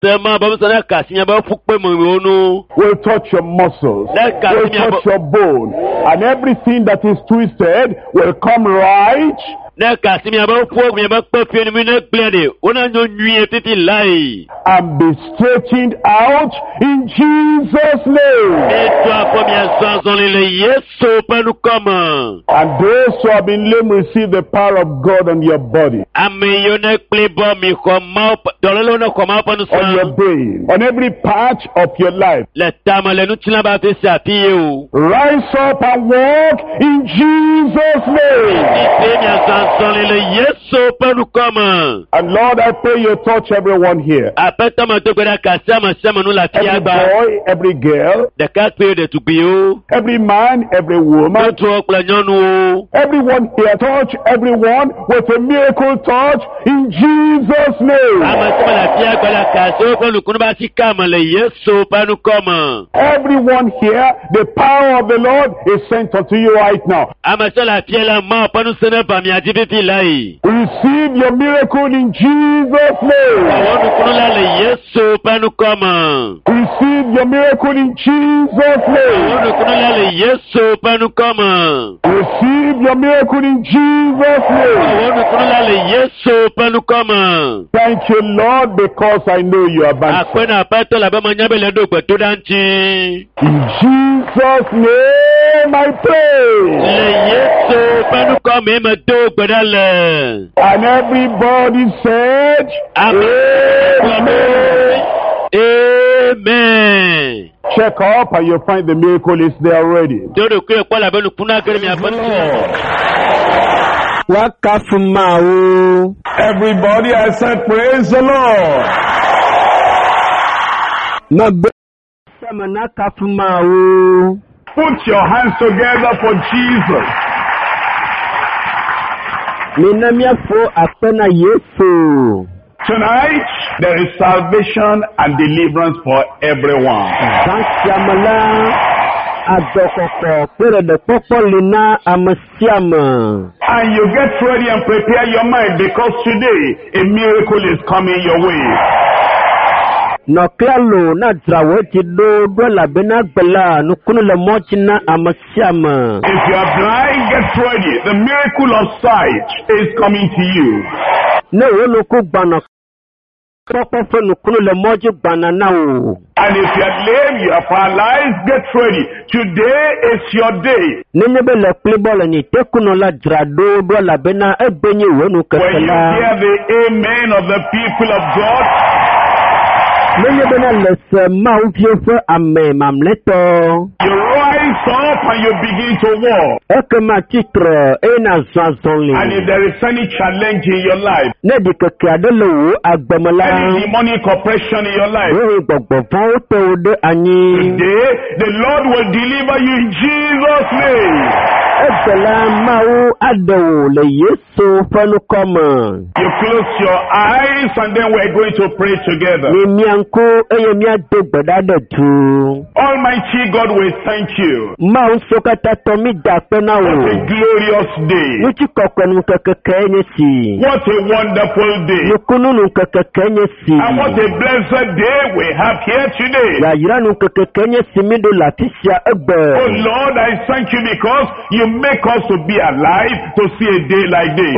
will touch your muscles, will touch your bone, and everything that is twisted will come right and be straightened out in Jesus' name. And those who have been lame receive the power of God on your body, on your brain, on every part of your life. Rise up and walk in Jesus' name. And Lord, I pray you touch everyone here. Every boy, every girl, every man, every woman, everyone here, touch everyone with a miracle touch in Jesus' name. Everyone here, the power of the Lord is sent unto you right now. Receive your miracle in Jesus' name. Receive your miracle in Jesus' name. Receive your miracle in Jesus' name. Thank you, Lord, because I know you are back. In Jesus' name I pray. And everybody said, Amen. Amen. Check up and you'll find the miracle is there already. Everybody, I said, praise the Lord. Put your hands together for Jesus. Tonight, there is salvation and deliverance for everyone. And you get ready and prepare your mind, because today a miracle is coming your way. If you are blind, get ready. The miracle of sight is coming to you. And if you are lame, you are paralyzed, get ready. Today is your day. When you hear the amen of the people of God, you rise up and you begin to walk. And if there is any challenge in your life, any demonic oppression in your life, today the Lord will deliver you in Jesus' name. You close your eyes and then we're going to pray together. Almighty God, we thank you. What a glorious day. What a wonderful day. And what a blessed day we have here today. Oh Lord, I thank you because you make us to be alive to see a day like this.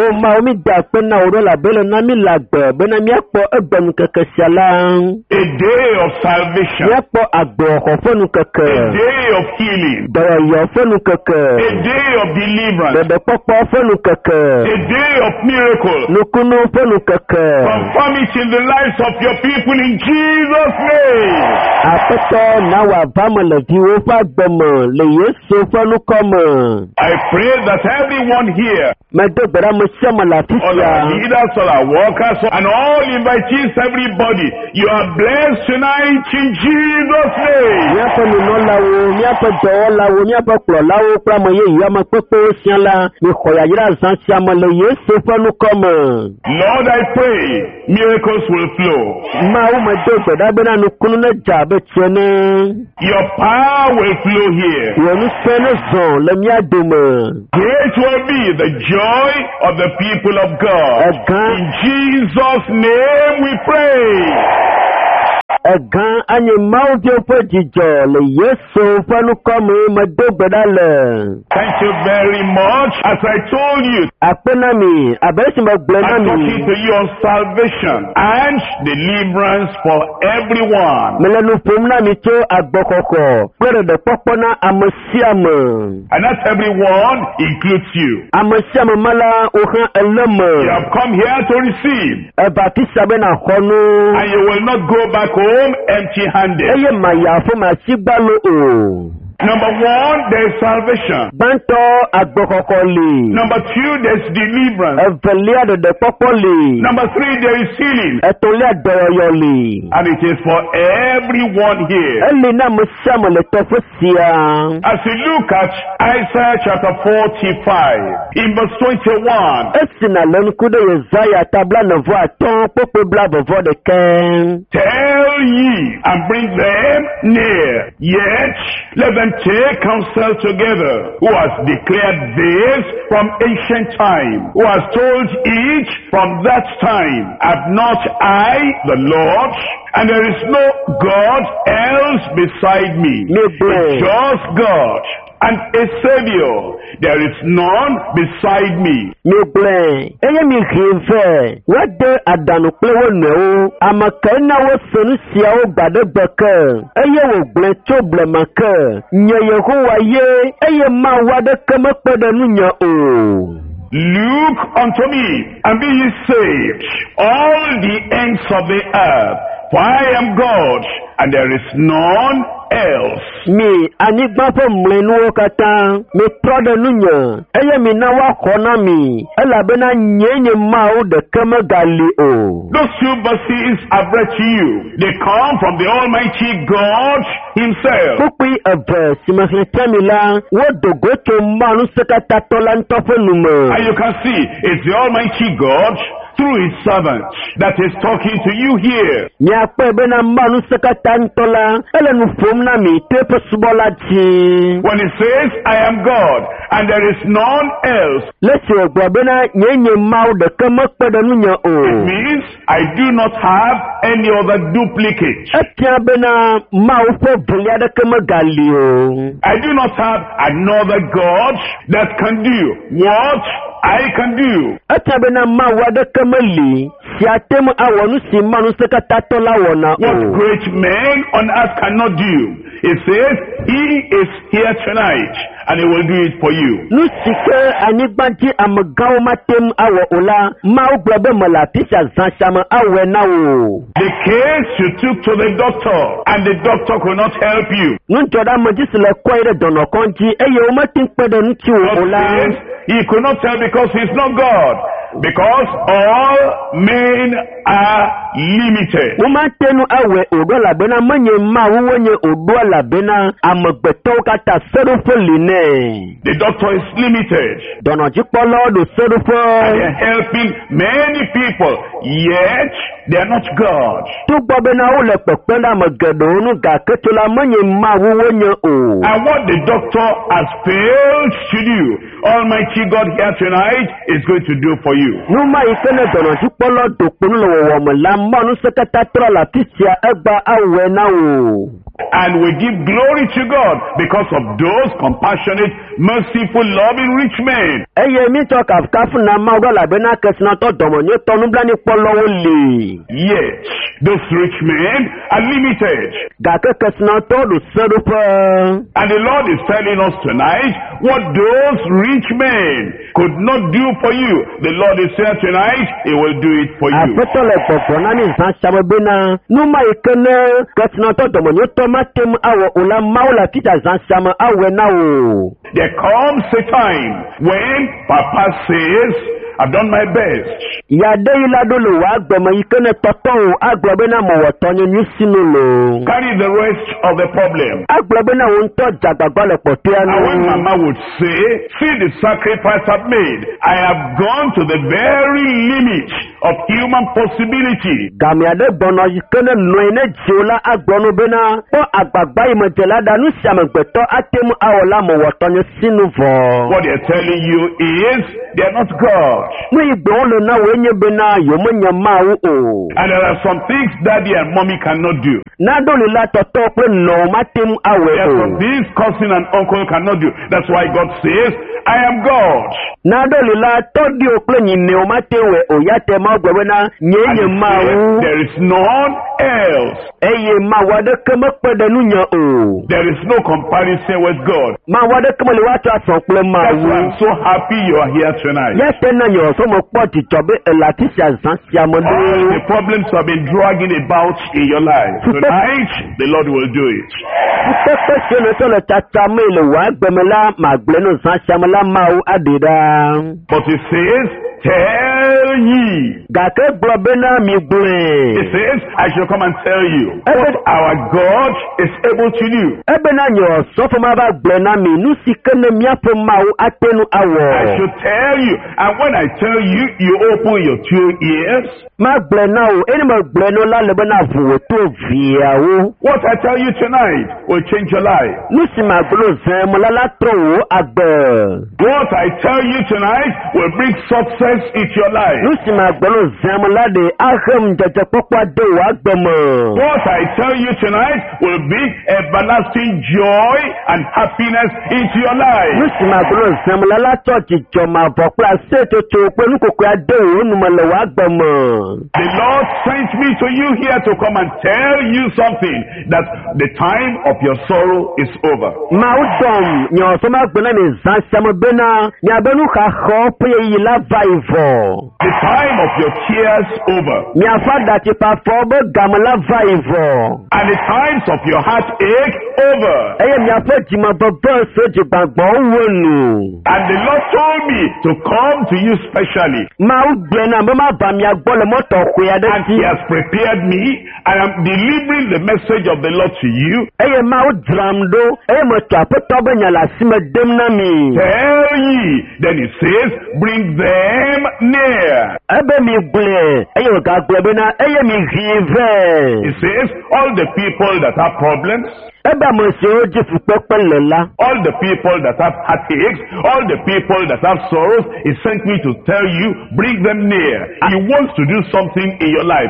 A day of salvation. A day of healing. A day of deliverance. A day of miracles. Confirm it in the lives of your people in Jesus' name. I pray that everyone here, all our leaders, all our workers, and all invitees, everybody, you are blessed tonight in Jesus' name. Lord, I pray miracles will flow. Your power will flow here. Great will be the joy of the people of God. In Jesus' name we pray. Egan anye mauvio pojijo le Yesu fanu komu madogbedale. Thank you very much. As I told you, Apenami, abesimba I'm gbenami. talking to you on salvation and deliverance for everyone. Melenu fumna micho agbokoko. Kwere de popona amasiama. And that everyone includes you. Amasiama mala uha You eleme. have come here to receive, Ebatisa bena kono. and you will not go back home empty-handed. Eye mayafu masigbalo o. Number one, there is salvation. Banto agbokokoli. Number two, there is deliverance. Evelia de popoli. Number three, there is healing. Etolia doyoyoli. And it is for everyone here. Elina musiama le tofusia. As you look at Isaiah chapter 45, in verse 21, Esina lenkude Yesaya tabla nevo aton popo bla bevo de ken. tell ye and bring them near, yet let them take counsel together, who has declared this from ancient time, who has told each from that time, have not I the Lord, and there is no God else beside me, a just God and a Savior. There is none beside me. Meble. Eye mi rive. Wade adanu plewo neo. Amakena wo sonu sia o gbade beke. Eye wo ble to ble make. Nye Yehowa ye. Eye ma wade keme pede nu nya o. Look unto me, and be ye saved, all the ends of the earth, for I am God, and there is none else. Mi anigba fo mlenu kata. Mi prode nu nya. Eye mi na wa kona mi. Elabena nyenye ma o de keme gali o. Those two verses I've read to you, they come from the Almighty God Himself. Kukui eve simahletemila. Wo dogo to manu sekata tola ntofo nume. And you can see, it's the Almighty God through His servant that is talking to you here. Nyakpe bena manu sekata ntola. Ele nufom na mi tepe subola chi. When He says, I am God, and there is none else, Lesi ogbo bena nyenye mau de kemekpe de nunya it o. means I do not have any other duplicate. Etia bena mau fo bulia de kemegali o. I do not have another God that can do what I can do. Etia bena mau wade kemeli. Si atemu awonu si manu sekata tola wona What o. great men on earth cannot do. It says, He is here tonight, and He will do it for you. Nusike anigbanji amagawo matem awo ola. Mau globe malapisa zanshama awe na o. The case you took to the doctor, and the doctor could not help you. Nunjoda majisile kwaire dono konji. Eye umatin kwede nuchi God ola. says He could not tell because He's not God. Because all men are limited. Umatenu awe odo labena manye ma uwenye odo labena amagbeto kata serufo line. The doctor is limited. Dono jipolo do serufo. And they're helping many people, yet they're not God. Tubo bena ule pepela magedo unu ga ketula manye ma uwenye o. And what the doctor has failed to do, Almighty God here tonight is going to do for you. Numa ikene dono jipolo do kunu lo womela manu sekata trola tisia egba awe na o. And we give glory to God because of those compassionate, merciful, loving rich men. Eye mi to kafu na ma odo labena kesna to domo nyo tonu blani polo wole. Yet, those rich men are limited. Ga kesna to do serufo. And the Lord is telling us tonight what those rich men could not do for you. The Lord is here tonight, He will do it for you. Apetole popo nani zanshama bena. Numa ikene kesna to domo nyo to matem awo ula maula tita zanshama awe na o. There comes a time when Papa says, I've done my best. Ya de ila dolo wa gbemo ikene toton aglobe na mo wotonyo ni sinulo. Carry the rest of the problem. Aglobe na wonto jagagbale potiano. And when Mama would say, see the sacrifice I've made. I have gone to the very limit of human possibility. Gami ade bono ikene noine jiola agbono bena. Po agbagba imojela danu siamegbeto atemu awola mo wotonyo sinuvo. What they're telling you is, they're not God. And there are some things daddy and mommy cannot do. There are some things cousin and uncle cannot do. That's why God says, I am God. And there is none else. There is no comparison with God. That's why I'm so happy you are here tonight. All the problems you have been dragging about in your life, tonight the Lord will do it. But it says, tell ye. It says, I shall come and tell you what our God is able to do. I shall tell you, and when I tell you, you open your 2 ears. What I tell you tonight will change your life. What I tell you tonight will bring success into your life. What I tell you tonight will bring everlasting joy and happiness into your life. The Lord sent me to you here to come and tell you something, that the time of your sorrow is over. The time of your tears over. And the times of your heartache over. And the Lord told me to come to you specially. And He has prepared me, and I'm delivering the message of the Lord to you. Tell ye, then it says, bring them near. It says, all the people that have problems, all the people that have heartaches, all the people that have sorrows, He sent me to tell you, bring them near. He wants to do something in your life.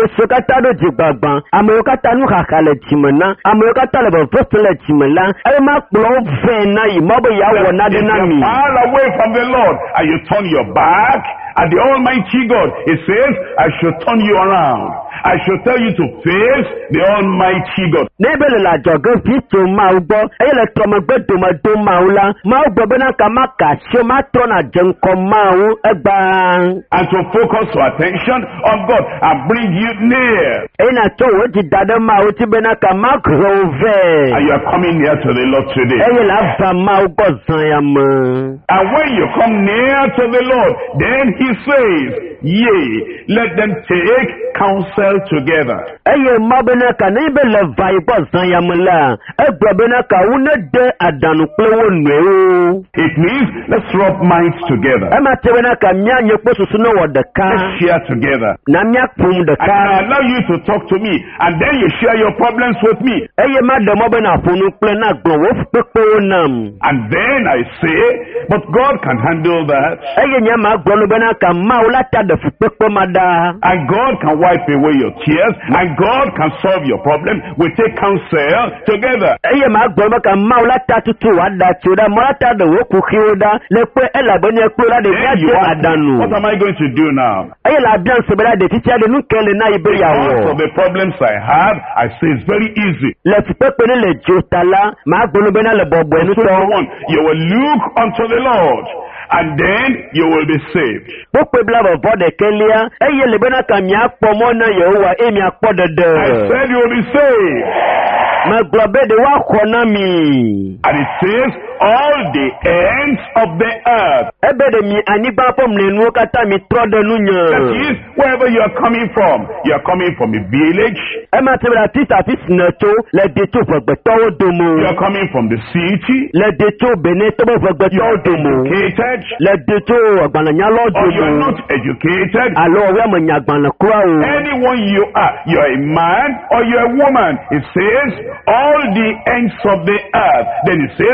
If you're far away from the Lord and you turn your back at the Almighty God, He says, I shall turn you around. I shall tell you to face the Almighty God. And to focus your attention on God and bring you near. And you are coming near to the Lord today. And when you come near to the Lord, then He says, yea, let them take counsel together. It means let's rub minds together. Let's share together. I can allow you to talk to me, and then you share your problems with me. And then I say, but God can handle that. And God can wipe away your tears, and God can solve your problem. We take counsel together. What am I going to do now? Because of the problems I have, I say it's very easy. You will look unto the Lord, and then you will be saved. I said you will be saved. And it says, all the ends of the earth. That is, wherever you are coming from. You are coming from a village. You are coming from the city. You are educated. Or you are not educated. Anyone you are a man or you are a woman. It says, all the ends of the earth. Then it says, I am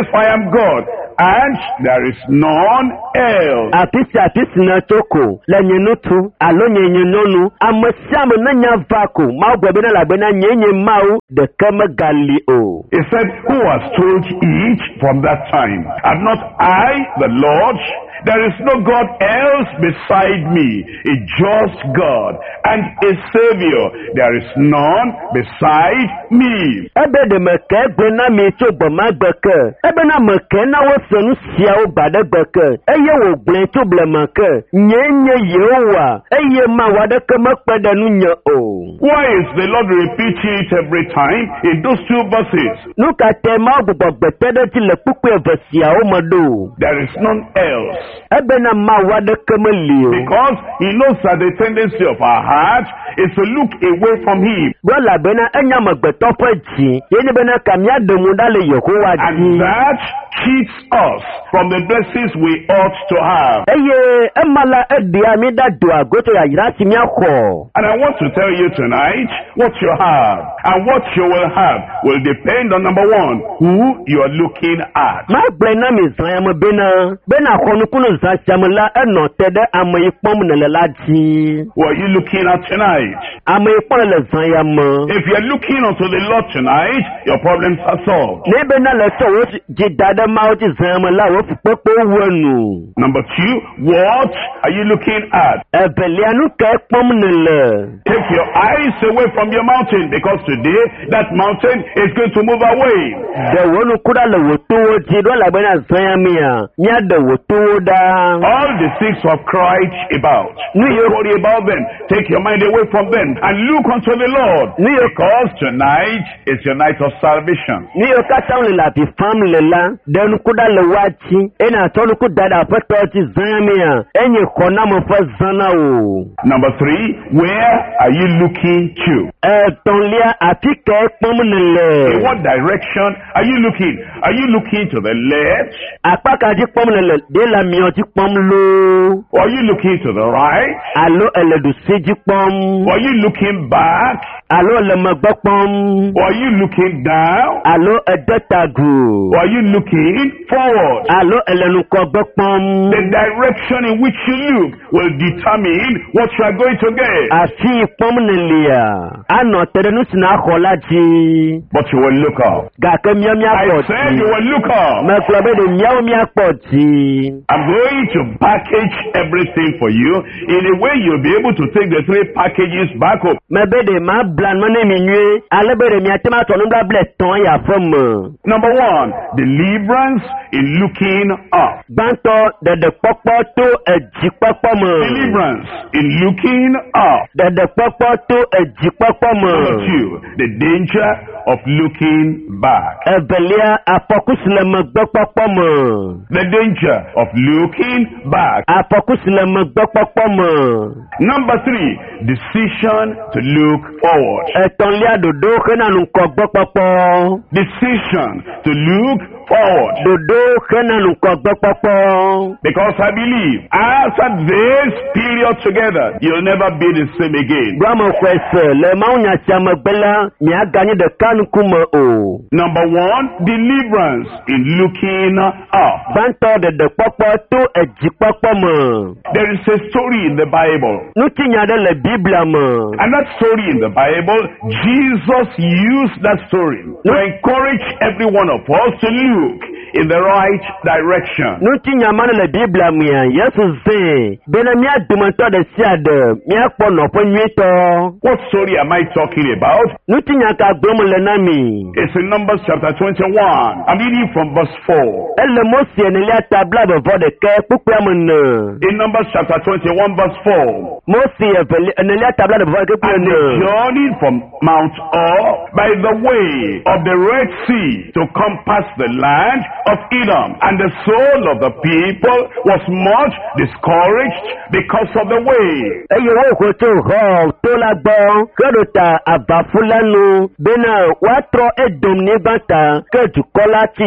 God, and there is none else. Apisi na toko la nyenutu alo nyenyenonu amasiamu na nyavaku maugwebe na labena nyenye mau de kama Galileo. He said, who has told each from that time? Am not I the Lord? There is no God else beside me, a just God and a Savior. There is none beside me. Ebe de meke gwena mecho bama gbeke. Ebe na meke na wosenu siya bade gbeke. Eye wo glen to blemake. Nyenye Yehowa. Eye ma wade kama kwede nunye o. Why is the Lord repeating it every time in those two verses? Nuka tema gbogbo ti le pukwe versia o mado. There is none else. Ebe na ma wade kama liyo. Because he knows that the tendency of our heart is to look away from him. Wala bena enya magbeto ji. Yeni bena kamya demundale Yehowa ji. And that keeps us from the blessings we ought to have. Eye emala edia mi da do agoto ya yirasi mi akọ. And I want to tell you tonight, what you have and what you will have will depend on, number one, who you are looking at. Ma blena mi zayam bena khonukunu zashamla eno tede amayipom nelelaji. What are you looking at tonight? Amayipom le zayam. If you are looking unto the Lord tonight, your problems are solved. Ne bena le so jidada mauti zayamla wo popo wonu. Number two, what are you looking at? Ebelianu ke pom nele. Take your eyes away from your mountain, because today that mountain is going to move away. The wonu kuda le woto jido la bena zayamia. Nya de woto da. All the things you have cried about, don't worry about them. Take your mind away from them and look unto the Lord, because tonight is your night of salvation. Niyo kata le la pi family la. Den kuda le wachi. Ena tolu kuda da patoti zayamia. Enye kona mo fa zana o. Number three, where are you looking to? Tonlia atike pom nele. In what direction are you looking? Are you looking to the left? Apaka ji pom nele de la mi ji pom lo. Or are you looking to the right? Alo ele du seji pom. Or are you looking back? Alo le magba pom. Or are you looking down? Alo edetagu. Or are you looking forward? Alo ele nuko pom. The direction in which you look will determine what you are going to get. Asi pom nelia. Ano terenu sina kholaji. But you will look up. Ga ke miami I akoti. said you will look up. Me klobe de miami akoti. I'm going to package everything for you in a way you'll be able to take the three packages back home. Me be de ma blan mane minue. Ale be de mi atema to nubla ble ton ya fom. Number one, deliverance in looking up. Banto de popo to ejipapa mo. Deliverance in looking up. De popo to ejipapa mo. Number two, the danger of looking back. Ebelia apokusle magbopopo mo. The danger of looking back. Apokusle magbopopo mo. Number three, decision to look forward. Etonlia dodo kena nunko gbopopo. Decision to look forward. Dodo kena nunko gbopopo. Because I believe after this period together, you'll never be the same again. Bramo kwese le maunya chama bela mi agani de kanu kuma o. Number one, deliverance in looking up. Banto de popo to ejipopo mo. There is a story in the Bible. Nutinya de le Biblia mo. And that story in the Bible, Jesus used that story to encourage every one of us to look in the right direction. Nutinya mana le Biblia mo ya. Yesu ze. Bena mi adumanto de siade. Mi akpo no po nweto. What story am I talking about? Nutinya ka gbomo le nami. It's in Numbers chapter 21. I'm reading from verse 4. Elle mosi enelia tabla before the care pukwe amuna. In Numbers chapter 21 verse 4. Mosi enelia tabla before the And they journeyed from Mount Or by the way of the Red Sea to compass the land of Edom. And the soul of the people was much discouraged because of the way. Eyo wo ko to ho to la gbo kedota abafulanu bena watro edom ni bata kejukola ti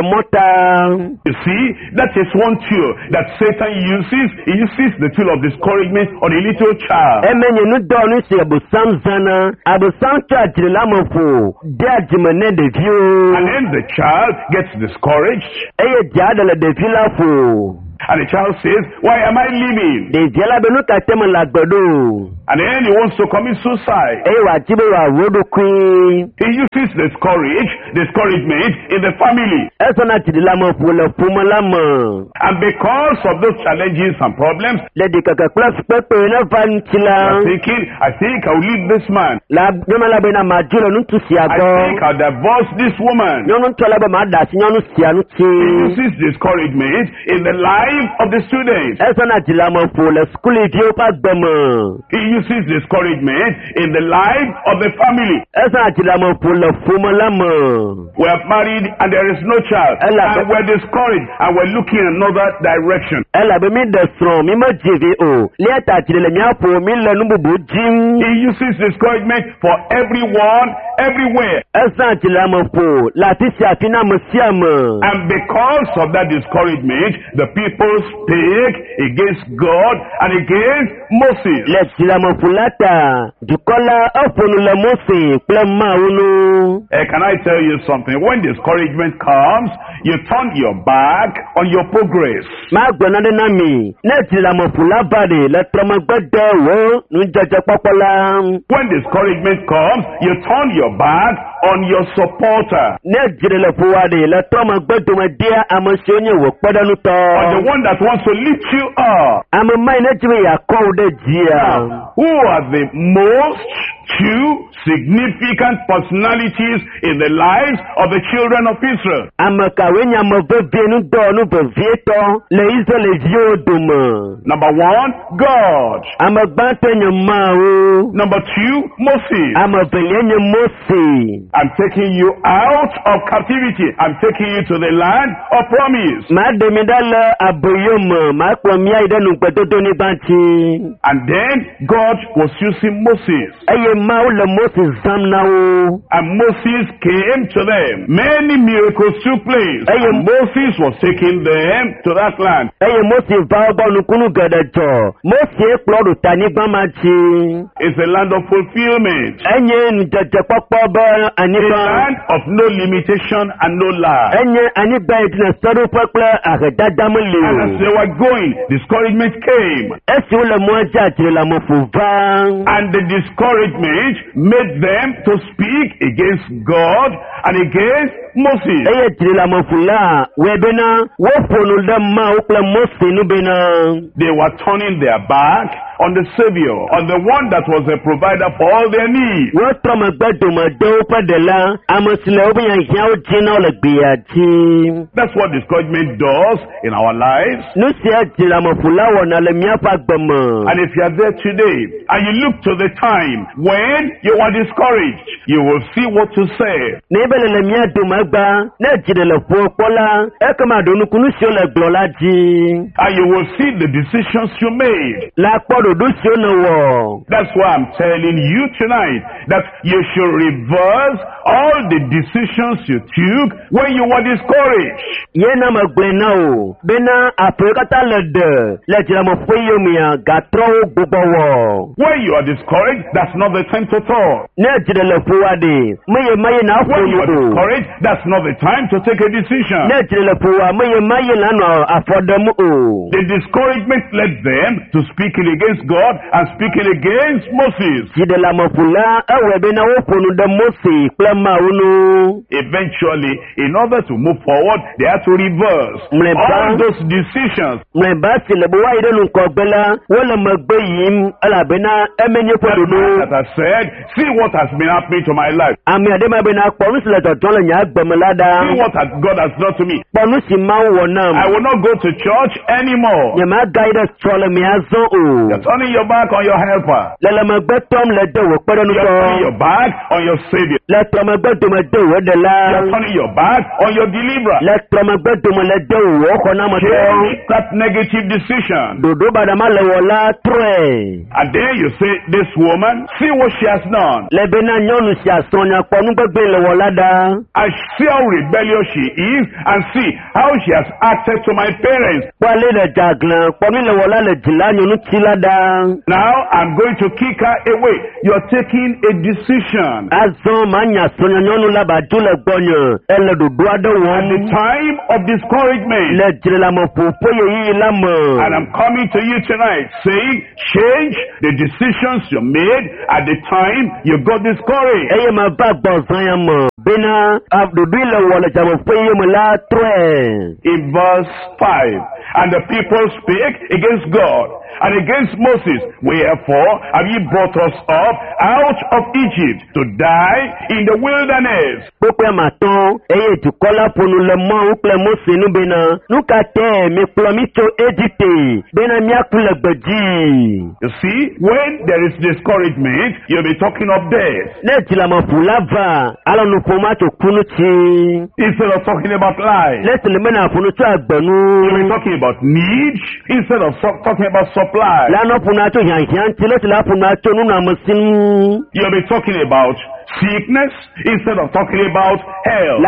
dilemota. You see, that is one tool that Satan uses. He uses the tool of discouragement on a little child. Emenye nu do nu se abusam zana abusam cha dilemofo de ajimene de view. And then the child gets discouraged discouraged. And the child says, why am I leaving? And then he wants to commit suicide. He uses discouragement in the family. And because of those challenges and problems, you're thinking, I think I'll leave this man. I think I'll divorce this woman. He uses discouragement in the life of the students. He uses discouragement in the life of the family. We are married and there is no child. And we're discouraged and we're looking in another direction. He uses discouragement for everyone, everywhere. And because of that discouragement, the people speak against God and against Moses. Can I tell you something? When discouragement comes, you turn your back on your progress. When discouragement comes, you turn your back on your supporter. On the one that wants to lift you up. Who are the most two significant personalities in the lives of the children of Israel? Number one, God. Number two, Moses. I'm taking you out of captivity. I'm taking you to the land of promise. And then God was using Moses. And Moses came to them. Many miracles took place. And Moses was taking them to that land. It's a land of fulfillment. A land of no limitation and no lie. And as they were going, discouragement came. And the discouragement made them to speak against God and against Moses. They were turning their back on the Savior, on the one that was a provider for all their needs. That's what discouragement does in our lives. And if you are there today and you look to the time when you are discouraged, you will see what to say. And you will see the decisions you made. That's why I'm telling you tonight that you should reverse all the decisions you took when you were discouraged. When you are discouraged, that's not the time to talk. When you are discouraged, that's not the time to take a decision. The discouragement led them to speaking against God and speaking against Moses. Eventually, in order to move forward, they had to reverse all those decisions. That I said, see what has been happening to my life. See what God has done to me. I will not go to church anymore. You're turning your back on your helper. You're turning your back on your Savior. You're turning your back on your deliverer. Change that negative decision. And then you say, this woman, see what she has done. I see how rebellious she is and see how she has acted to my parents. Now I'm going to kick her away. You're taking a decision. At the time of discouragement. And I'm coming to you tonight saying, change the decisions you made at the time you got discouraged. In verse 5, and the people spake against God and against Moses, wherefore have ye brought us up out of Egypt to die in the wilderness? You see, when there is discouragement, you'll be talking of death. Instead of talking about life, you'll be talking about need instead of talking about supply. You'll be talking about sickness instead of talking about health.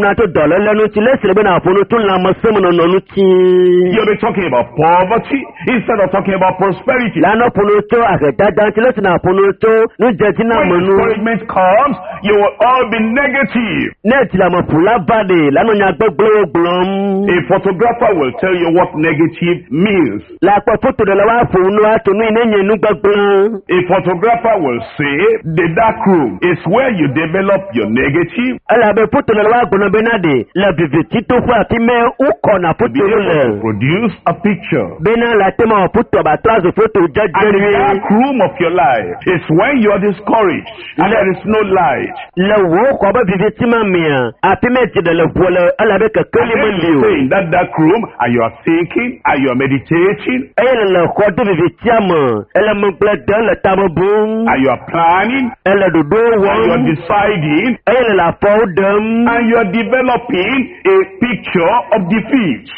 You'll be talking about poverty instead of talking about prosperity. When discouragement comes, you will all be negative. A photographer will tell you what negative means. A photographer will say the dark room is where you develop your negative. Produce a picture. And the dark room of your life is when you are discouraged and there is no light. And in that dark room, and you are thinking, and you are meditating, and you are planning, and you are deciding, and you are developing a picture of defeat.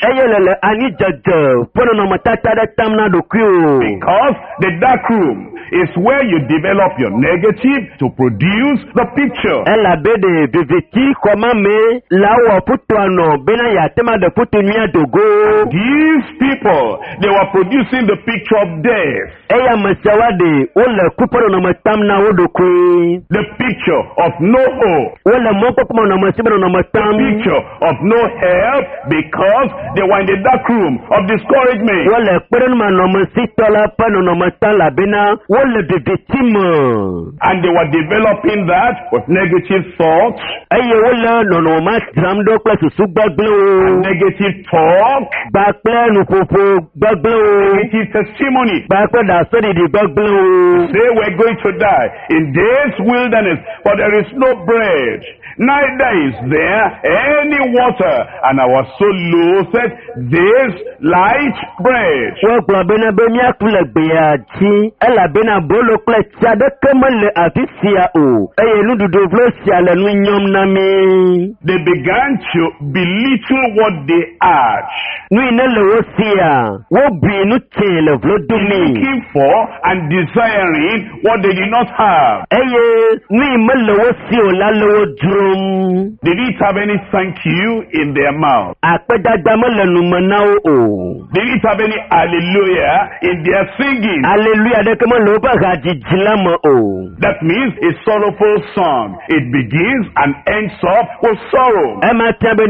Because the dark room is where you develop your negative to produce the picture. These people, they were producing the picture of death. The picture of no hope. The picture of no help because they were in the dark room of discouragement. And they were developing that with negative thoughts, and negative talk, negative testimony. Say we're going to die in this wilderness, for there is no bread, neither is there any water, and I was so loatheth this light bread. They began to belittle what they had, looking for and desiring what they did not have. They didn't have any thank you in their mouth. They didn't have any hallelujah in their singing. That means a sorrowful song. It begins and ends up with sorrow. Then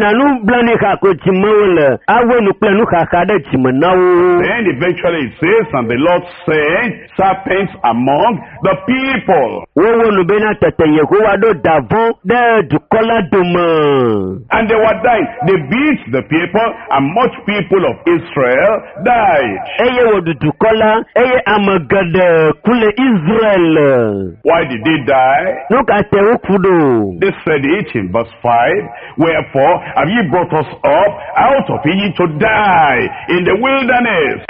eventually it says, and the Lord sent serpents among the people. And they were dying. They beat the people, and much people of Israel died. Why did they die? They said it in verse 5. Wherefore have ye brought us up out of Egypt to die in the wilderness?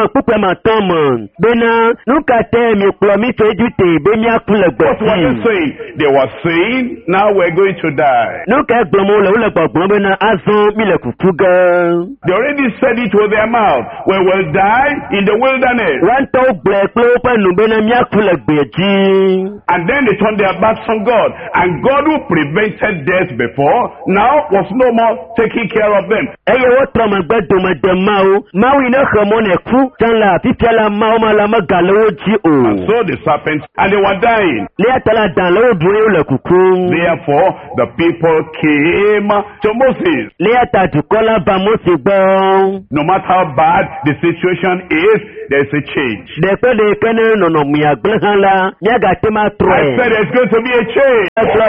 What were they saying? They were saying, now we're going to die. No ke gbomo le wole gbogbo be na azon mi le kuku gan. They already said it with their mouth. We will die in the wilderness. Wan to gble pe o pa nu be na mi aku le gbeji. And then they turned their backs on God. And God who prevented death before, now was no more taking care of them. Eye wo tro ma gbe do ma de ma o. Ma wi na khamo ne ku tan la fi la ma o ma la ma gale o ji o. And so the serpents, and they were dying. Le atala dan le o du le kuku. Therefore, the people came to Moses. Le ata du kola ba Moses gbo. No matter how bad the situation is, there's a change. De pe de kene no no mi agble han la, nya ga te ma tro. I said there's going to be a change.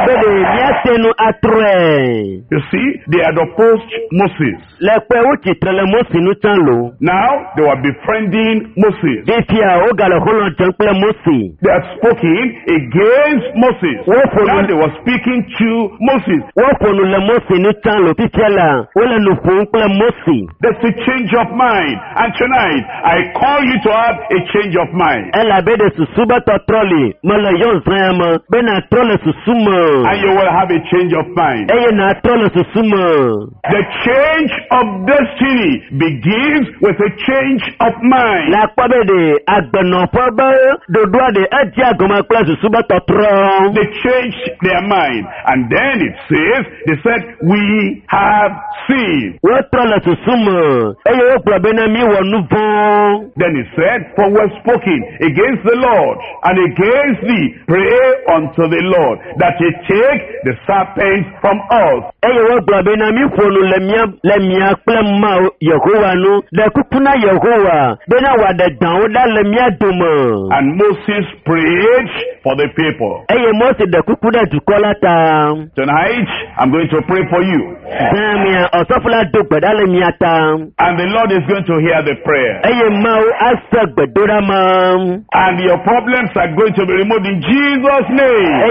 You see, they had opposed Moses. Now they were befriending Moses. They had spoken against Moses. Now they were speaking to Moses. There's a change of mind. And tonight, I call you to have a change of mind. And you will have a change of mind. The change of destiny begins with a change of mind. They changed their mind. And then it says, they said, we have seen. Then it said, for we have spoken against the Lord and against thee. Pray unto the Lord that he take the serpents from us. And Moses prayed for the people. Tonight, I'm going to pray for you. And the Lord is going to hear the prayer. And your problems are going to be removed in Jesus' name.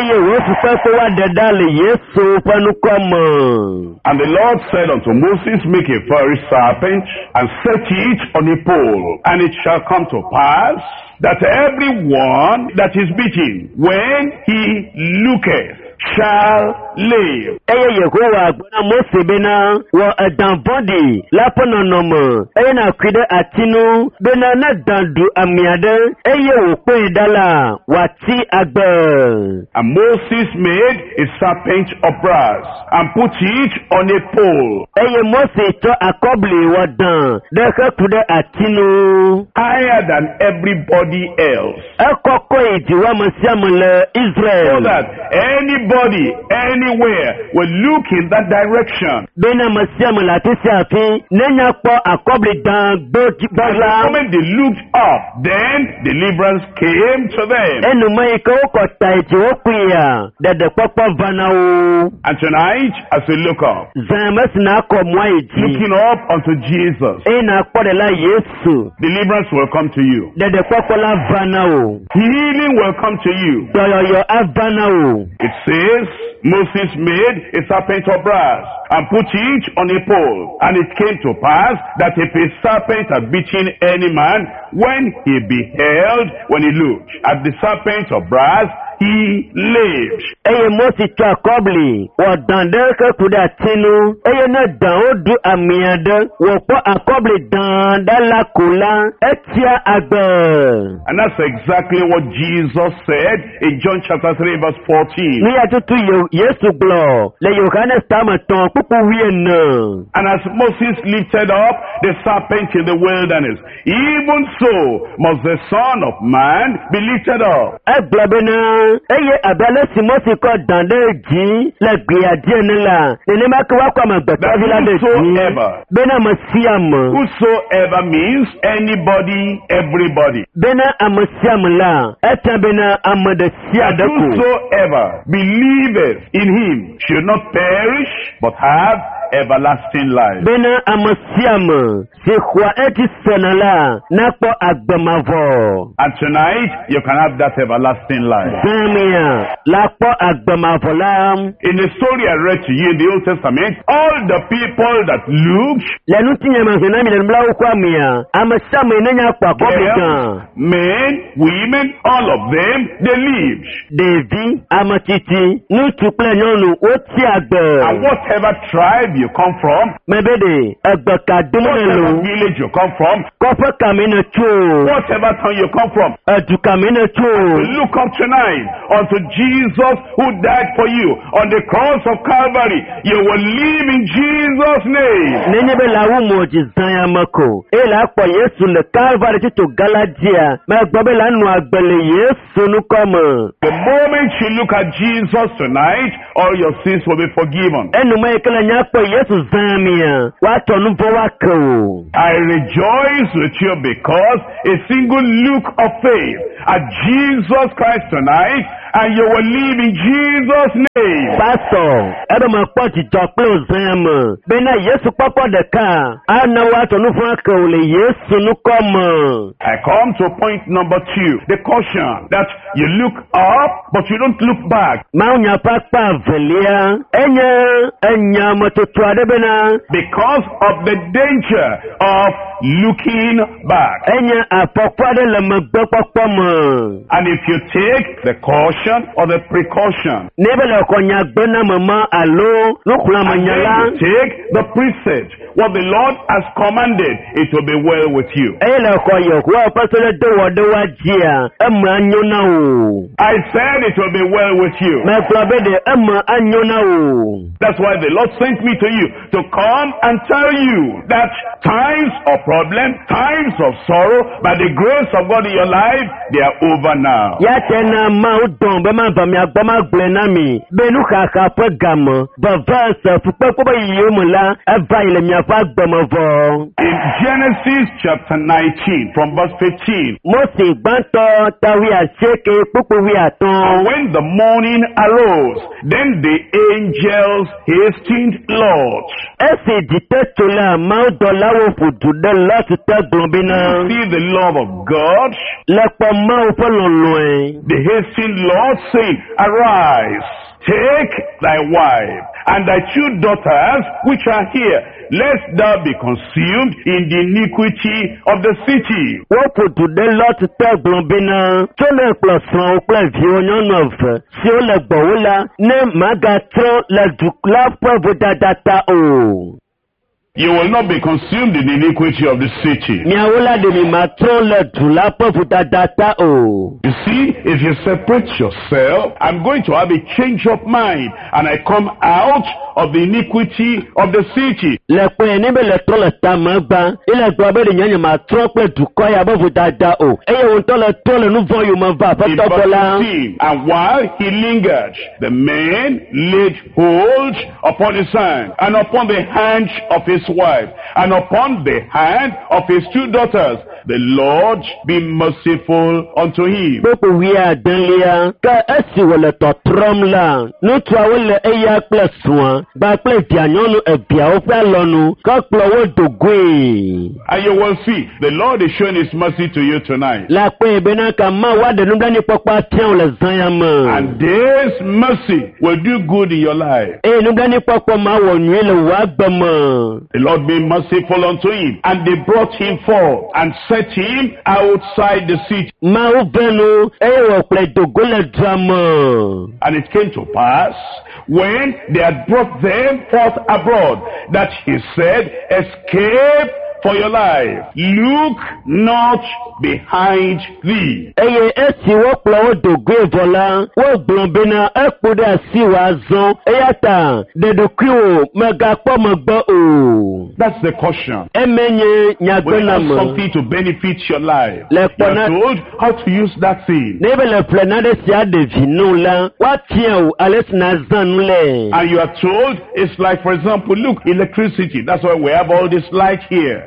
And the Lord said unto Moses, make a fiery serpent and set it on a pole. And it shall come to pass that everyone that is beaten, when he looketh, shall live. And Moses made a serpent of brass and put it on a pole. Higher than everybody else. So that anybody, anywhere will look in that direction. The moment they looked up, then deliverance came to them. And tonight, as we look up, looking up unto Jesus, deliverance will come to you. Healing will come to you. It says, Moses made a serpent of brass and put it on a pole. And it came to pass that if a serpent had bitten any man, when he looked at the serpent of brass, he lived. And that's exactly what Jesus said in John chapter 3 verse 14. And as Moses lifted up the serpent in the wilderness, even so must the Son of Man be lifted up. Whosoever means anybody, everybody. Whosoever believeth in him should not perish but have everlasting life. Bena amasiama si kwa eti senala nakpo agbamavo. And tonight, you can have that everlasting life. Zamia lakpo agbamavolam. In the story I read to you in the Old Testament, all the people that looked, men, women, all of them, they lived. And whatever tribe you come from, whatever village you come from, whatever town you come from, look up tonight unto Jesus who died for you on the cross of Calvary. You will live in Jesus' name. The moment you look at Jesus tonight, all your sins will be forgiven. I rejoice with you because a single look of faith at Jesus Christ tonight, and you will live in Jesus' name. Pastor, I come to point number 2, the caution that you look up, but you don't look back. Because of the danger of looking back. And if you take the caution or the precaution, and then you take the precept, what the Lord has commanded, it will be well with you. I said it will be well with you. That's why the Lord sent me to you, to come and tell you that times of problem, times of sorrow, by the grace of God in your life, they are over now. In Genesis chapter 19 from verse 15, and when the morning arose, then the angels hastened Lot. See the love of God. The hastened Lord saying, arise, take thy wife and thy 2 daughters which are here, lest thou be consumed in the iniquity of the city. You will not be consumed in the iniquity of the city. You see, if you separate yourself, I'm going to have a change of mind, and I come out of the iniquity of the city. And while he lingered, the man laid hold upon his hand, and upon the hand of his wife, and upon the hand of his 2 daughters. The Lord be merciful unto him. And you will see, the Lord is showing his mercy to you tonight. And this mercy will do good in your life. The Lord be merciful unto him. And they brought him forth and set him outside the city. And it came to pass, when they had brought them forth abroad, that he said, escape for your life. Look not behind thee. That's the caution. When you have something to benefit your life, you are told how to use that thing. And you are told, it's like, for example, look, electricity. That's why we have all this light here.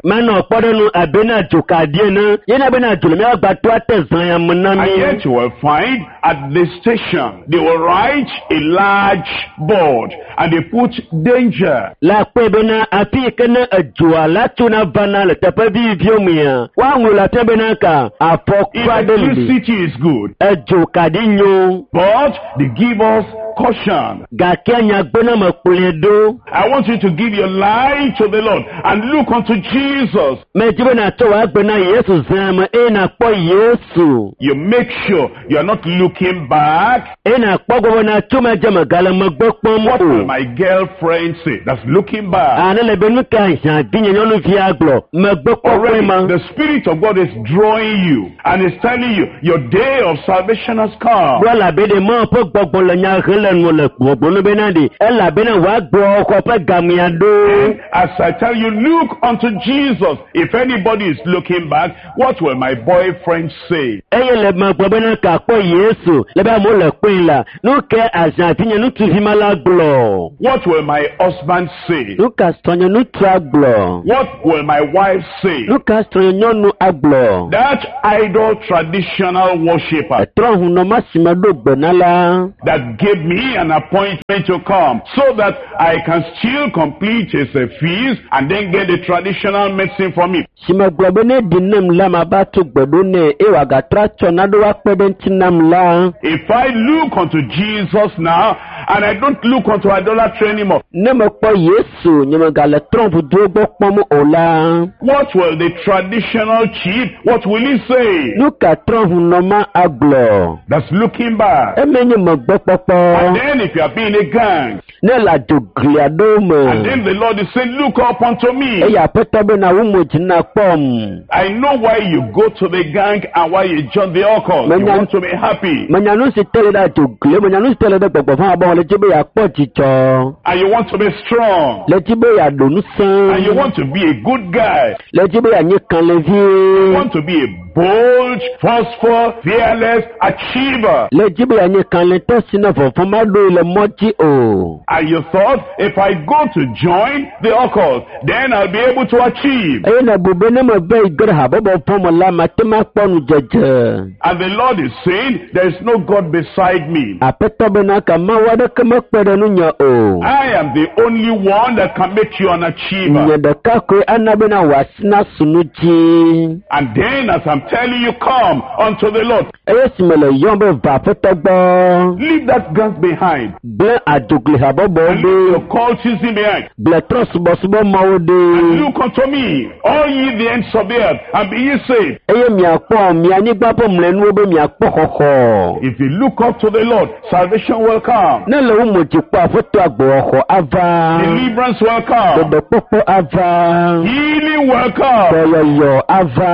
Mano podenu abena jokadiena. Yena bena julme agbato atezanya munami. And yet you will find at the station, they will write a large board and they put danger. La kwebena api kena ajua la tuna bana le tepebi biomia. Wangu la tebena ka apokwa deli. Electricity is good. Ajokadinyo. But they give us caution. Gakenya gbona makuledo. I want you to give your life to the Lord and look unto Jesus. Mejibena towa gbona Yesu zama ena po Yesu. You make sure you are not looking back. Ena po gona tuma jama gala magbokpom. What will my girlfriend say? That's looking back. Anele benu ka jan binye nyonu fiaglo. Magbokpom. The Spirit of God is drawing you and is telling you your day of salvation has come. Wala bede mo po gbogbon le nya helen mo le gbogbon benadi. Ela bena wa gbo ko pe gamiado. As I tell you, look unto Jesus. If anybody is looking back, what will my boyfriend say? Eye le magbobena ka po Yesu. Le ba mo le pin la. Nu ke ajan tinye nu tu himala glo. What will my husband say? Nu ka stonye nu tu aglo. What will my wife say? Nu ka stonye nyonu aglo. That idol traditional worshipper Tron no masima do benala. that gave me an appointment to come so that I can still complete his feast and then get the traditional medicine from him. Sima globene dinem la mabatu gbedone ewa gatra chonado wa pedentinam la. If I look unto Jesus now and I don't look unto idolatry anymore, Nemo po Yesu nyema gale trompu drogo pomu ola. what will the traditional chief, what will he say? Nuka trompu noma aglo. That's looking back. Emenye magbopopo. And then if you are being a gang, Nela jogliado and me. then the Lord is saying, look up unto me. Eya petobe na umu jina pom. I know why you go to the gang and why you join the occult. You want to be happy. Manyanu si tele da jogle. Manyanu si tele da gbogbo fun abon le jibe ya po chicho. And you want to be strong. Le jibe ya donu And you san. want to be a good guy. Le jibe ya nyikan le You vie. want to be a bold, forceful, fearless achiever. Le jibe ya nyikan le to sina fofo ma do le moji o. And you thought, if I go to join the occult, then I'll be able to achieve. Eye na bube ne mo be igre ha bobo pomo la matema ponu jeje. And the Lord is saying, there is no God beside me. Apetobe na kama wada kama kwede nu nya o. I am the only one that can make you an achiever. Nye de kakwe anabe na wasina sunuji. And then as I'm telling you, come unto the Lord. Eye simele yombe va petobe. Leave that guns behind. Ble adugli ha bobo And leave de. your cultism behind. Ble trosubo subo mawo And de. look unto me, all ye the ends of the earth, and be ye saved. Eye mi akpo mi anigba po mlenu obe mi akpo koko. If you look up to the Lord, salvation will come. Ne le umu jikpo afoto agbo oko ava. Deliverance will come. Dodo popo ava. Healing will come. Boyoyo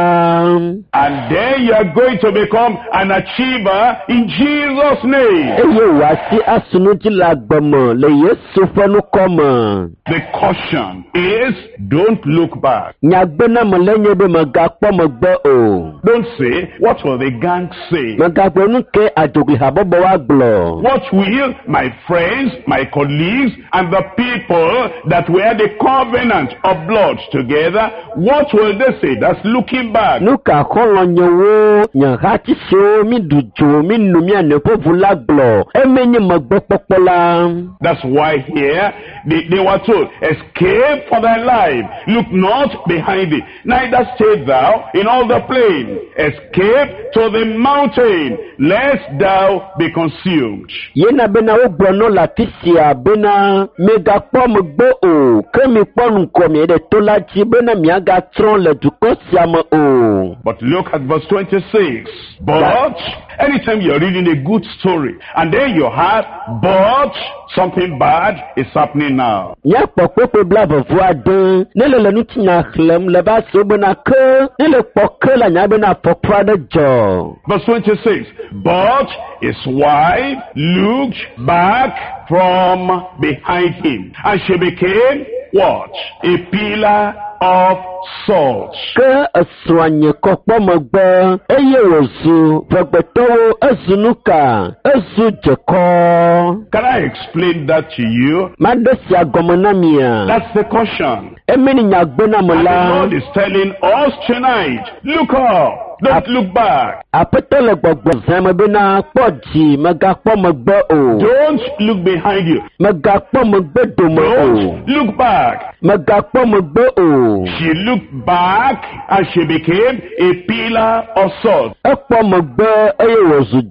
ava. And then you are going to become an achiever in Jesus' name. Eye wasi asunuji la gbomo le Yesu fonu komo. The caution is, don't look back. Nyagbena molenye be magakpo mogbo o. Don't say, what will the gang say? Magakpo nuke adugli habobo wa glo. What will my friends, my colleagues, and the people that were the covenant of blood together, what will they say? That's looking back. Nuka kolo nyowo nyahati sho mi dujo mi numi anepovu la glo. Emenye magbo popola. That's why here they were told, escape for thy life. Look not behind thee. Neither stay thou in all the plain. Escape to the mountain, lest thou be consumed. Yena bena ogbono la tisia bena mega pom gbo o. Kemi ponu komi de tolachi bena miaga tron le duko siamo o. But look at verse 26. But anytime you're reading a good story and then you have, but something bad is happening now. Ya pokpo blavo voade nele le nutinya khlem le ba so bena ke nele pokke la nya bena pokwa de jo. Verse 26. But his wife looked back from behind him, and she became what? A pillar of salt. Ke aswanye kokpo mogbe eye wozu vegbeto ezunuka ezu jeko. Can I explain that to you? Madesia gomonamia. That's the caution. emeni nyagbena And the mala Lord is telling us tonight, look up. Don't look back. apeto le gbogbo zeme bena kpɔdzi megakpɔ megbe o Don't look behind you. megakpɔ megbe dome o Don't look back. megakpɔ megbe o She looked back and she became a pillar of salt. ekpɔ megbe eye wòzu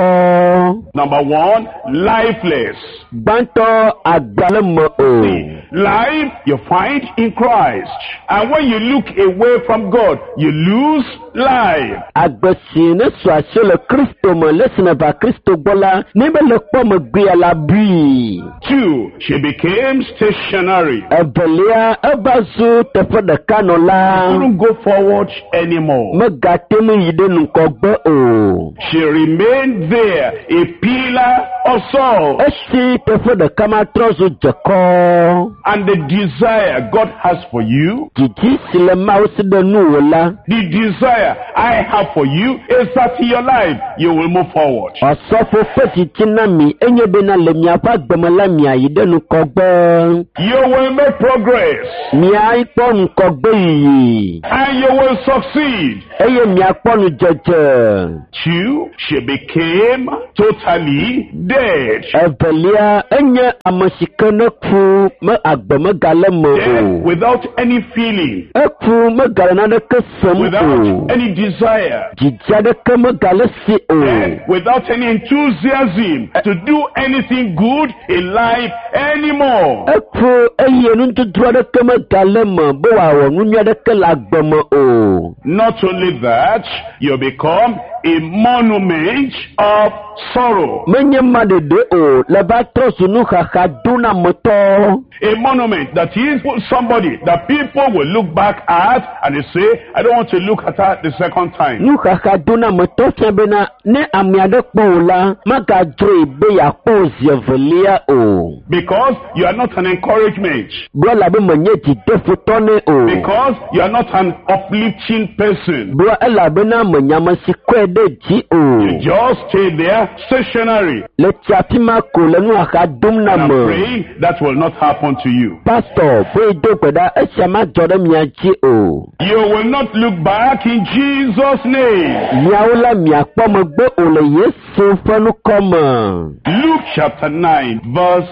dzekɔ Number one, lifeless. gbãtɔ agbalẽ me o Life you find in Christ. And when you look away from God, you lose life. agbe si ne su asi le kristo me le si ne va kristo gbɔ la ne be le kpɔ megbea la bui. Two, she became stationary. Evelia eva zu teƒe ɖeka nɔla Couldn't go forward anymore. megate nu yi ɖe ŋgɔgbe o. She remained there, a pillar of salt. Esi teƒe ɖeka ma trɔ zu dzekɔ. And the desire God has for you, Dzidzi si le Mawu si ɖe nu wò la, the desire I have for you is that in your life you will move forward. ɔsɔfo ƒe dzidzi na mi enye bena le miaƒe agbeme la miayi ɖe ŋgɔgbe. You will make progress Miakpɔ ŋgɔgbe yiyi and you will succeed. eye miakpɔ nudzedze. Two, she became totally dead. Evelia enye ame si ke ne ku me agbe megale me Dead o. without any feeling, Eku megale naneke sem without o. any desire, Dzidzi aɖeke megale si o. dead without any enthusiasm to do anything good in life anymore. Eku eye nududru aɖeke megale me be wòawɔ nu nyui aɖeke le agbe me o. Not only that, you become a monument of sorrow. Menye ma ɖeɖe o le va trɔ zu nuxaxa dona metɔ. A monument that is somebody that people will look back at and they say, I don't want to look at her the second time. Nuxaxa dona metɔ fia bena ne ame aɖe kpɔ o la magadzroe be yeakpɔ o zi evelia o. Because you are not an encouragement. Gblɔ la be menye dzideƒotɔ ne o. Because you are not an uplifting person. Gblɔ elabena menye ame si kɔe ɖe dzi o. You just stay there stationary. Le tsiafi ma ko le nuxaxa dom na And I'm me. praying that will not happen to you. Pastor, boy do gbeda esia ma dzɔ ɖe mia dzi o. You will not look back in Jesus' name. Miawo la miakpɔ megbe o le Yesu ƒe nukɔme. Luke chapter 9 verse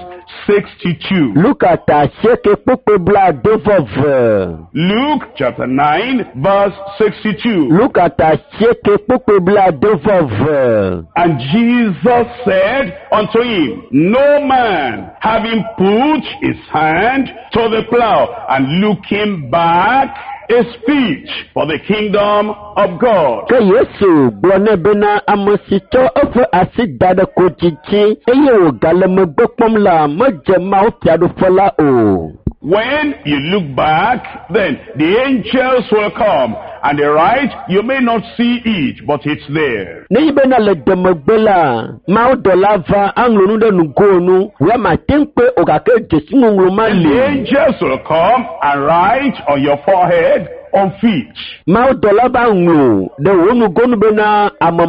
62. Luka ta asieke kpekpe bla do veve. Luke chapter 9 verse 62. Luka ta asieke kpekpe bla do veve. And Jesus said unto him, no man having put his hand to the plow and looking back is fit for the kingdom of God. Ke Yesu gblɔ nɛ bena ame si tsɔ eƒe asi da ɖe ko dzidzi eye wògale megbe kpɔm la medze Mawu fiaɖuƒe la o. When you look back, then the angels will come. And the right, you may not see it, but it's there. Ne yi bena le demegbe la, Mawu dɔla va aŋlɔ nu ɖe nugo nu, wòle mate ŋu kpe o gake dzesi ŋuŋlɔ ma And the li. angels will come and write on your forehead, on feet. Mawu dɔla va ŋlɔ ɖe wò nugo nu bena ame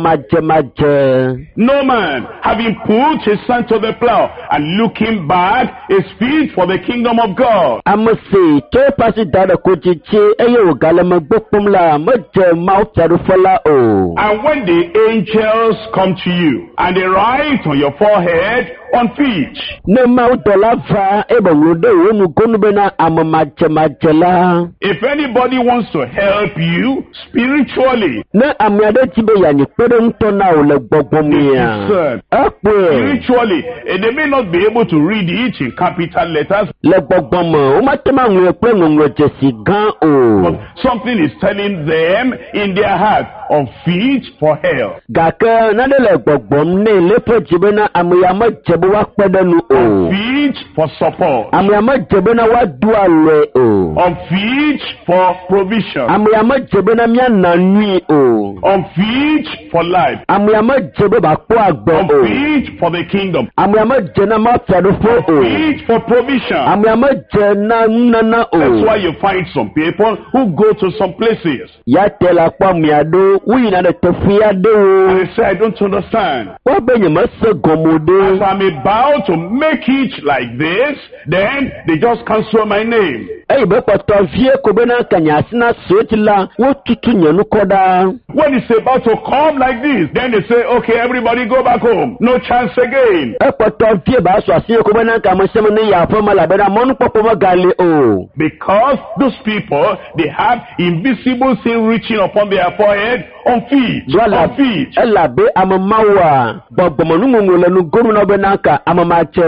madze. No man having put his hand to the plow and looking back is fit for the kingdom of God. Ame si tsɔ eƒe asi da ɖe ko dzidzi eye wògale megbe kpɔm la medze Mawu fiaɖuƒe la o. And when the angels come to you and they write on your forehead, on feet, Ne Mawu dɔla va ebe ŋlɔ ɖe wò nugo nu bena ame madze la. if anybody wants to help you spiritually, Ne ame aɖe di be yeanyi kpe ɖe ŋutɔ na wò le gbɔgbɔmea, Listen. ekpɔe spiritually, they may not be able to read it in capital letters, le gbɔgbɔme womate ma ŋlɔe kple ŋɔŋlɔ dzesi gã but o. something is telling them in their heart, on feet for hell, Gake naɖe le gbɔgbɔm nɛ le eƒe dzi bena ame ya medze be woakpe ɖe nu on o. feet for support, Ame ya medze bena woadu alɔe o. on feet for provision, Ame ya medze bena miana nui o. on feet for life, Ame ya medze be bakpɔ agbe on o. feet for the kingdom, Ame ya medze na mafiaɖuƒe o. feet for provision. Ame ya medze na nunana That's why o. you find some people who go to some places Ya te la kpɔ amea ɖo woyina ɖe teƒe and aɖewo. they say, I don't understand. Woabe nyemese gɔme As ɖo. I'm about to make it like this, then they just cancel my name. Ey be kpɔtɔ vie ko bena kanya sina soeti la wo tutu nyanu kɔda. When it's about to come like this, then they say, okay, everybody go back home. No chance again. Kpɔtɔ vie ba so asi ko bena kamasem ne ya fama la bena mɔnu kpɔkpɔ ma gali o. Because those people, they have invisible sin reaching upon their forehead, on feet. Ela be amamawa bogbomonu ngungu le nu gomu na bena ka amamache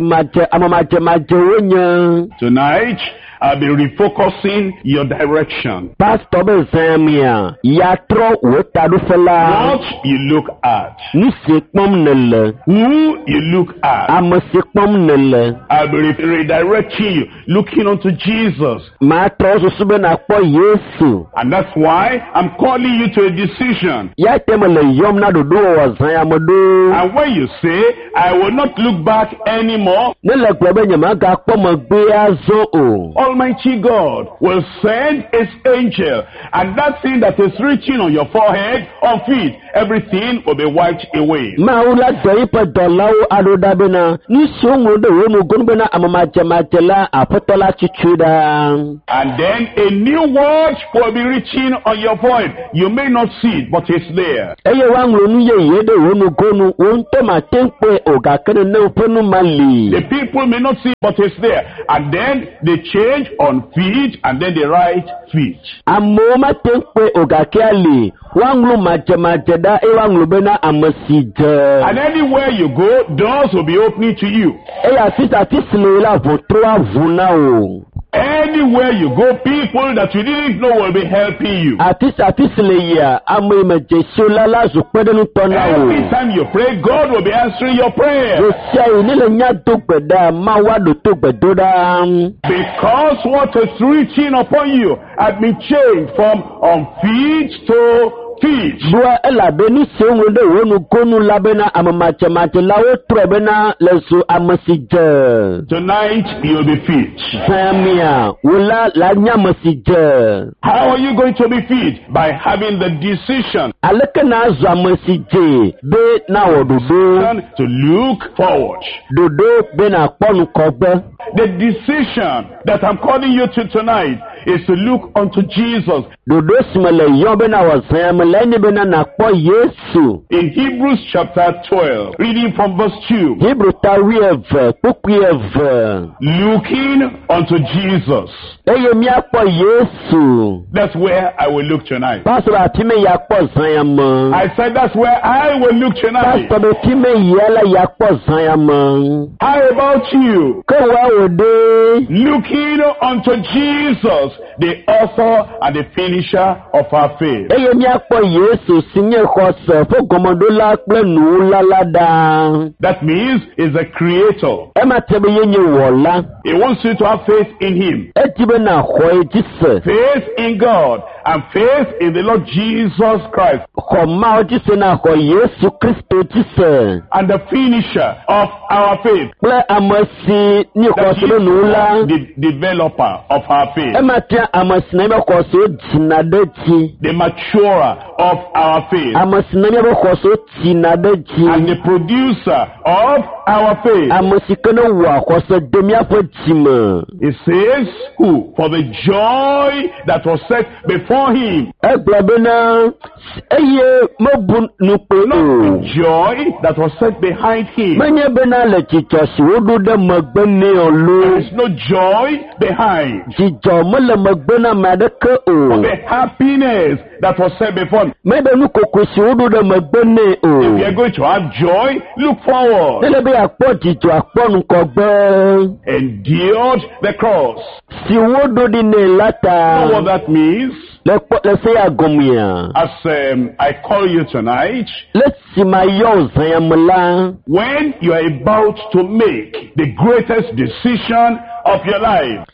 wonya. Tonight, I'll be refocusing your direction. Pastor Bezamia, yatro wetadufela. What you look at. Nisikmomnele. Who you look at. Amasikmomnele. I'll be redirecting you, looking unto Jesus. Matro susubena kwa Yesu. And that's why I'm calling you to a decision. Yatemele yomna dudu wazayamudu. And when you say, I will not look back anymore, nele kwebe maga kwa magbea zo. Almighty God will send His angel, and that thing that is reaching on your forehead, on feet, everything will be wiped away. Maula daipa dolau adodabena nisongo de wono gonbena amamajamajela apotola chichuda. And then a new word will be reaching on your forehead. You may not see it, but it's there. Eye wanglo nuye yede wono gonu wonto matempe ogakene ne upenu mali. The people may not see it, but it's there. And then they change on feet, and then they write feet. Amoma tempe ogakeali wanglo majamajeda e wanglo bena amasije. And anywhere you go, doors will be opening to you. Eya sisa tislela votroa vunao. Anywhere you go, people that you didn't know will be helping you. Every time you pray, God will be answering your prayer. Because what is reaching upon you has been changed from on feet to feet. Tonight you'll be feet. How are you going to be feet? By having the decision to look forward. The decision that I'm calling you to tonight is to look unto Jesus. In Hebrews chapter 12, reading from verse 2. Looking unto Jesus. That's where I will look tonight. I said that's where I will look tonight. How about you? Looking unto Jesus, the author and the finisher of our faith. That means he's a creator. He wants you to have faith in him. Faith in God and faith in the Lord Jesus Christ. And the finisher of our faith. That is the developer of our faith. The maturer of our faith. And the producer of our faith. It says, who? For the joy that was set before him. Not the joy that was set behind him. There is no joy behind. For the happiness that was set before him. If you are going to have joy, look forward. Endured the cross. You know what that means? As I call you tonight, when you are about to make the greatest decision of your life,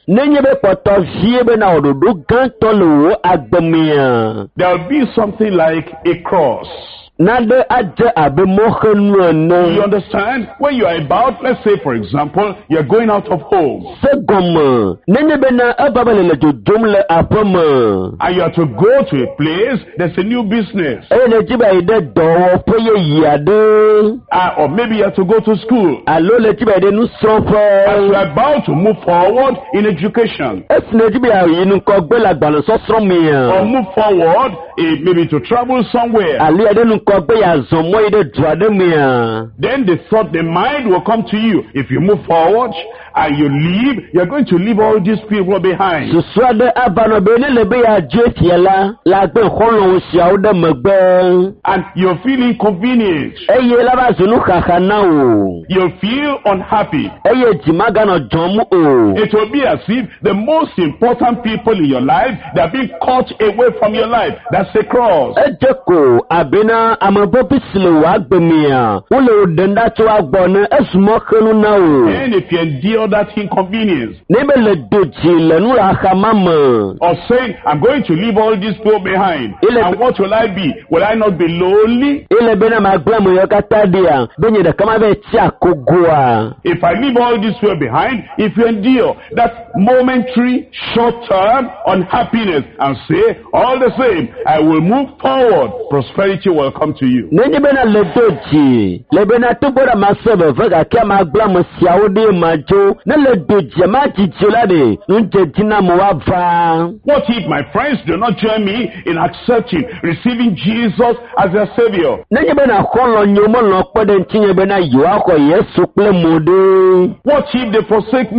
there will be something like a cross. Nade aje abe mohenu no. You understand? When you are about, let's say for example, you are going out of home. Segom nene bena ababale le jodom le apama. And you have to go to a place, there's a new business. Ene tiba ide do poye yade. Or maybe you have to go to school. Alo le tiba ide nu sofo. As you are about to move forward in education. Esne tiba yinu ko gbe la gbalo so sromia. Or move forward maybe to travel somewhere. Ali ade nu ko gbe ya zomo ide duademia. Then the mind will come to you. If you move forward and you leave, you're going to leave all these people behind. Suswade abano bene lebe ya jetiela la gbe kholo sia ode megbe. And you feel inconvenient. Eye la ba zunu khakana o. You feel unhappy. Eye jimaga no jomu o. It will be as if the most important people in your life, they are being cut away from your life. That's a cross. Ejeko abena amabo bisle wa gbemia. Ule odenda to agbona esmo khenu na o. And if you endure that inconvenience, nebele doji le nu la khamama. Or saying, I'm going to leave all these people behind. And what will I be? Will I not be lonely? Ile bena magblamo yokata dia. Benye de kama be tia kogua. If I leave all these people behind, if you endure that momentary, short-term unhappiness and say, all the same, I will move forward, prosperity will come to you. Nenye bena le doji. Le bena tubora masebe vega kia magblamo siaudi majo. Ne le doji ma jijolade. Nunje jina mwava. What if my friends do not join me in accepting, receiving Jesus as their Savior? Nenye bena kholo nyomo no kpede ntinye bena yuwa ko Yesu kple mode. What if they forsake me?